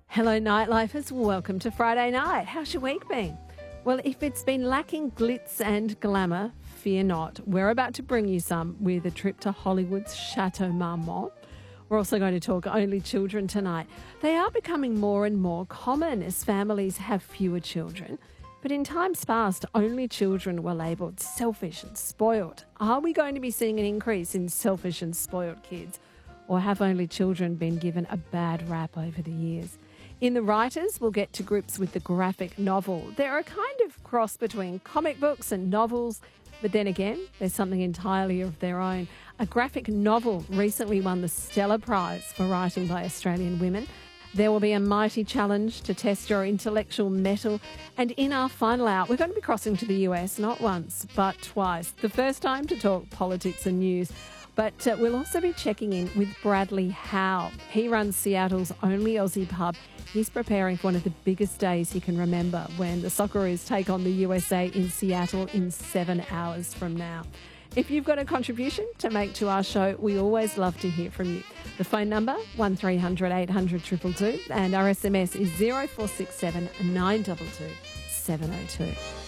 Hello, nightlifers. Welcome to Friday night. How's your week been? Well, if it's been lacking glitz and glamour, fear not. We're about to bring you some with a trip to Hollywood's Chateau Marmont. We're also going to talk only children tonight. They are becoming more and more common as families have fewer children. But in times past, only children were labelled selfish and spoiled. Are we going to be seeing an increase in selfish and spoiled kids? Or have only children been given a bad rap over the years? In The Writers, we'll get to grips with the graphic novel. They're a kind of cross between comic books and novels, but then again, there's something entirely of their own. A graphic novel recently won the Stella Prize for writing by Australian women. There will be a mighty challenge to test your intellectual mettle. And in our final hour, we're going to be crossing to the US not once, but twice. The first time to talk politics and news. But we'll also be checking in with Bradley Howe. He runs Seattle's only Aussie pub. He's preparing for one of the biggest days he can remember when the Socceroos take on the USA in Seattle in 7 hours from now. If you've got a contribution to make to our show, we always love to hear from you. The phone number, 1300 800 222, and our SMS is 0467 922 702.